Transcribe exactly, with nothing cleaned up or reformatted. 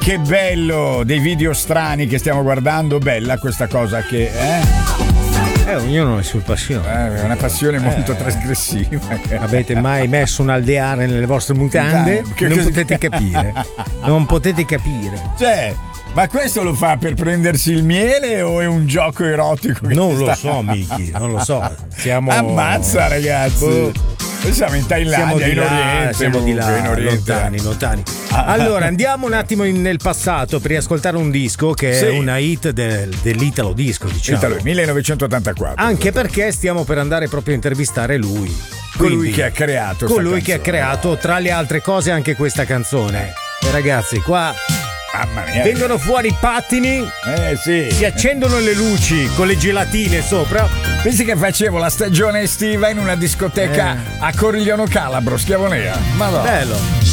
che bello dei video strani che stiamo guardando, bella questa cosa che eh? Eh, ognuno ha le sue passioni. Eh, è una passione molto eh. trasgressiva. Avete mai messo un alveare nelle vostre mutande? Che non cosa- potete capire. Non potete capire. Cioè, ma questo lo fa per prendersi il miele o è un gioco erotico? che Non sta- lo so, Miki, non lo so. Siamo Ammazza, ragazzi. Boh. Noi siamo in Thailandia, Siamo di in là, Oriente. siamo di comunque, là, in Oriente. lontani, lontani. Allora, andiamo un attimo in- nel passato per riascoltare un disco che Sì. è una hit del- dell'Italo Disco, diciamo. Italo, millenovecentottantaquattro. Anche perché stiamo per andare proprio a intervistare lui. Colui Quindi, che ha creato sta colui che ha canzone. creato, tra le altre cose, anche questa canzone. E ragazzi, qua Mamma mia. vengono fuori i pattini, Eh sì. si accendono le luci con le gelatine sopra. Pensi che facevo la stagione estiva in una discoteca Eh. a Corigliano Calabro, Schiavonea. Ma no. Bello.